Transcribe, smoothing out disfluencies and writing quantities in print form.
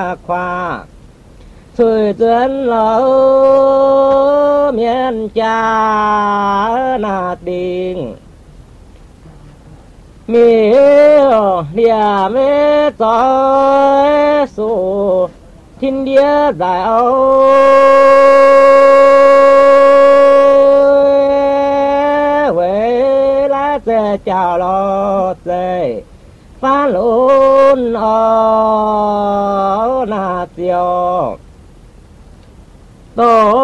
khoa Sủi dân lỡ miền cha nà tình miêu địa mê trói sụ thiên địa đại âu với lá xe chào lo dây phá lún ở nà tiêu tổ